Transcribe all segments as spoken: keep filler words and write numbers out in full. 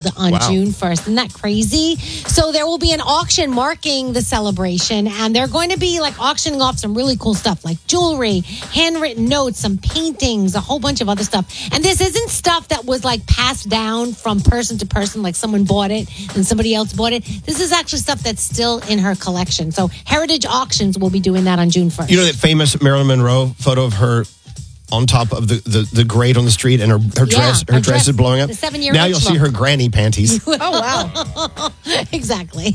on Wow. June first. Isn't that crazy? So there will be an auction marking the celebration, and they're going to be like auctioning off some really cool stuff like jewelry, handwritten notes, some paintings, a whole bunch of other stuff. And this isn't stuff that was like passed down from person to person, like someone bought it and somebody else bought it. This is actually stuff that's still in her collection. So Heritage Auctions will be doing that on June first. You know that famous Marilyn Monroe photo of her on top of the, the, the grate on the street, and her, her Yeah, dress her her dress dress, is blowing up. the seven-year now itch you'll see look. her granny panties. Oh, wow. Exactly.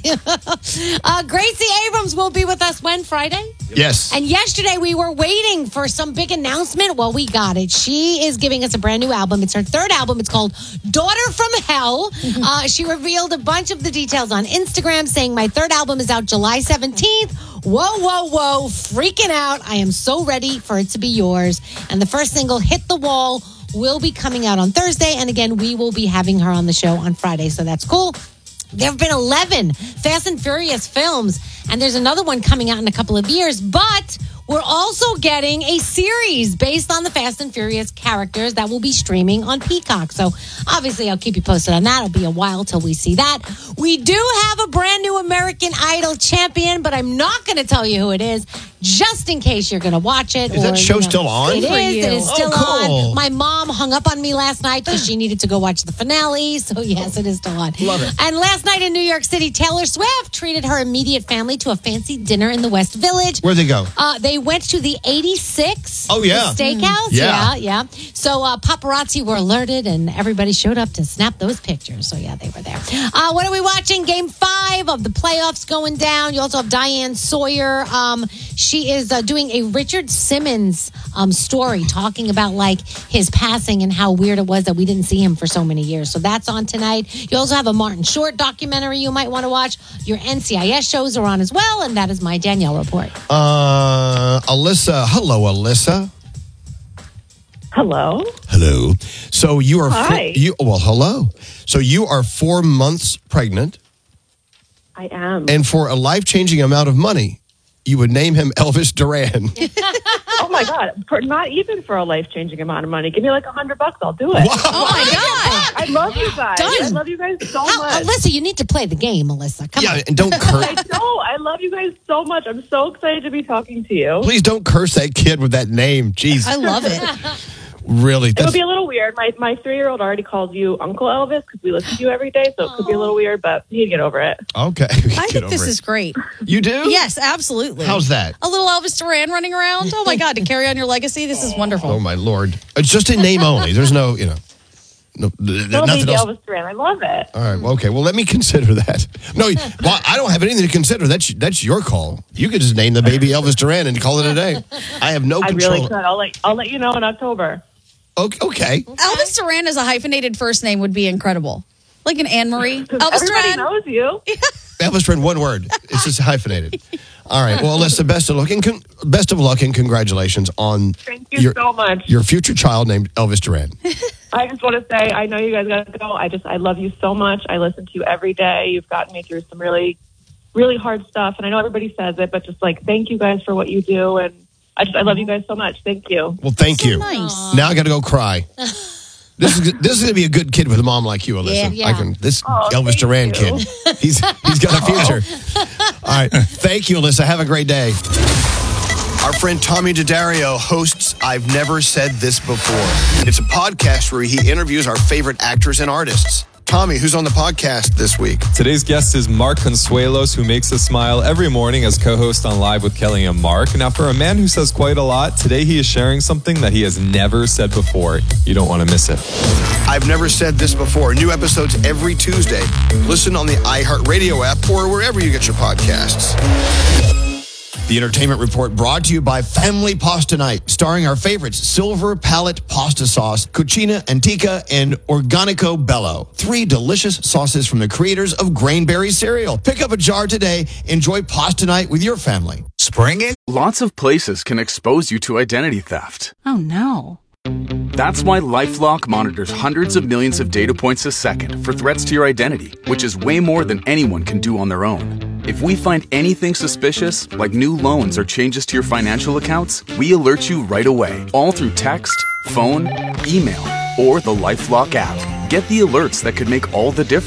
uh, Gracie Abrams will be with us when? Friday? Yes. And yesterday we were waiting for some big announcement. Well, we got it. She is giving us a brand new album. It's her third album. It's called Daughter from Hell. Uh, she revealed a bunch of the details on Instagram, saying my third album is out July seventeenth. Whoa, whoa, whoa. Freaking out. I am so ready for it to be yours. And the first single, Hit the Wall, will be coming out on Thursday. And again, we will be having her on the show on Friday. So that's cool. There have been eleven Fast and Furious films, and there's another one coming out in a couple of years, but we're also getting a series based on the Fast and Furious characters that will be streaming on Peacock. So obviously I'll keep you posted on that. It'll be a while till we see that. We do have a brand new American Idol champion, but I'm not going to tell you who it is, just in case you're going to watch it. Is that show you know, still on? It For is. you. It is Oh, still cool. on. My mom hung up on me last night because she needed to go watch the finale. So yes, it is still on. Love it. And last night in New York City, Taylor Swift treated her immediate family to a fancy dinner in the West Village. Where'd they go? Uh, they went to the eighty-six Oh, yeah. Steakhouse. Yeah. yeah, yeah. So uh, paparazzi were alerted, and everybody showed up to snap those pictures. So yeah, they were there. Uh, what are we watching? Game five of the playoffs going down. You also have Diane Sawyer. Um, she is uh, doing a Richard Simmons um, story, talking about like his passing and how weird it was that we didn't see him for so many years. So that's on tonight. You also have a Martin Short documentary you might want to watch. Your N C I S shows are on as well, and that is my Danielle report. Uh, Alyssa. Hello, Alyssa. Hello. Hello. So you are Hi. Four, you well, hello. So you are four months pregnant, I am. and for a life-changing amount of money, you would name him Elvis Duran. Oh my God. For, not even for a life changing amount of money. Give me like a hundred bucks. I'll do it. Oh, my God. I love you guys. Done. I love you guys so How, much. Alyssa, you need to play the game, Alyssa. Come yeah, on. and don't curse. I know. I love you guys so much. I'm so excited to be talking to you. Please don't curse that kid with that name. Jeez, I love it. really. It would That's, be a little weird. My my three year old already calls you Uncle Elvis because we listen to you every day, so it could be a little weird, but you need to get over it. okay. I Get think over this it. is great. You do? Yes, absolutely. How's that? A little Elvis Duran running around. Oh, my God. To carry on your legacy. This is wonderful. Oh my lord! It's just in name only. There's no, you know, no, th- Little nothing baby else. Elvis Duran. I love it. All right. Well, okay. Well, let me consider that. No, well, I don't have anything to consider. That's that's your call. You could just name the baby Elvis Duran and call it a day. I have no I control. really could. I'll let I'll let you know in October. Okay. okay. Elvis Duran as a hyphenated first name would be incredible. Like an Anne Marie. Elvis Everybody Duran. knows you. Elvis Duran, one word. It's just hyphenated. All right. Well, Alyssa, best of luck and con- best of luck and congratulations on Thank you your so much. your future child named Elvis Duran. I just want to say, I know you guys got to go. I just, I love you so much. I listen to you every day. You've gotten me through some really, really hard stuff. And I know everybody says it, but just like, thank you guys for what you do. And I just, I love you guys so much. Thank you. Well, thank So you. nice. Now I got to go cry. This is this is going to be a good kid with a mom like you, Alyssa. Yeah, yeah. I can. This Oh, Elvis thank Duran you. kid. He's he's got a future. All right. Thank you, Alyssa. Have a great day. Our friend Tommy Daddario hosts I've Never Said This Before. It's a podcast where he interviews our favorite actors and artists. Tommy, who's on the podcast this week? Today's guest is Mark Consuelos, who makes us smile every morning as co-host on Live with Kelly and Mark. Now, for a man who says quite a lot, today he is sharing something that he has never said before. You don't want to miss it. I've Never Said This Before. New episodes every Tuesday. Listen on the iHeartRadio app or wherever you get your podcasts. The Entertainment Report brought to you by Family Pasta Night, starring our favorites, Silver Palette Pasta Sauce, Cucina Antica, and Organico Bello. Three delicious sauces from the creators of Grainberry cereal. Pick up a jar today. Enjoy Pasta Night with your family. Spring it? Lots of places can expose you to identity theft. Oh, no. That's why LifeLock monitors hundreds of millions of data points a second for threats to your identity, which is way more than anyone can do on their own. If we find anything suspicious, like new loans or changes to your financial accounts, we alert you right away, all through text, phone, email, or the LifeLock app. Get the alerts that could make all the difference.